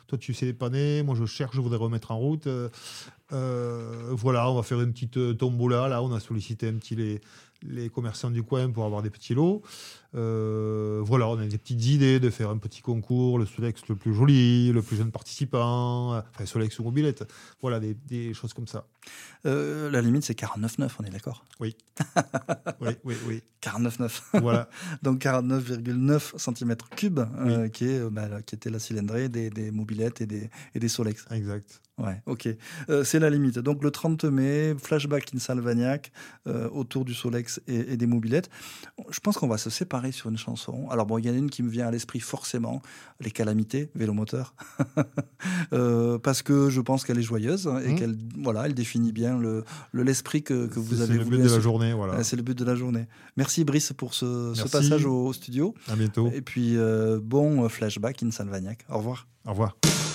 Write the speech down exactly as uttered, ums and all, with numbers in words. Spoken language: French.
toi tu sais dépanner, moi je cherche, je voudrais remettre en route. Euh, euh, voilà, on va faire une petite tombola. Là, on a sollicité un petit les, les commerçants du coin pour avoir des petits lots. Euh, voilà, on a des petites idées de faire un petit concours, le Solex le plus joli, le plus jeune participant, enfin Solex ou mobilette. Voilà, des, des choses comme ça. Euh, la limite, c'est quarante-neuf neuf, on est d'accord? Oui. oui, oui, oui. quarante-neuf neuf. Voilà. Donc quarante-neuf virgule neuf centimètres cubes, euh, Oui. qui, est, euh, bah, qui était la cylindrée des, des mobilettes et des, et des Solex. Exact. Ouais, ok. Euh, c'est la limite. Donc le trente mai, flashback in Salvagnac, euh, autour du Solex et, et des mobilettes. Je pense qu'on va se séparer sur une chanson. Alors bon, il y en a une qui me vient à l'esprit forcément, Les Calamités, Vélomoteur. euh, parce que je pense qu'elle est joyeuse hein, et mmh. qu'elle voilà, elle définit bien le, le, l'esprit que, que vous c'est, avez c'est voulu. le but de la journée, voilà. C'est le but de la journée. Merci Brice pour ce, ce Merci. passage au, au studio. À bientôt. Et puis euh, bon flashback in Salvagnac. Au revoir. Au revoir.